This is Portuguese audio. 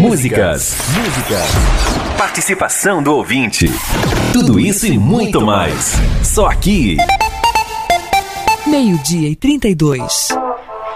músicas, participação do ouvinte. Tudo isso e muito mais. Só aqui. 12:32.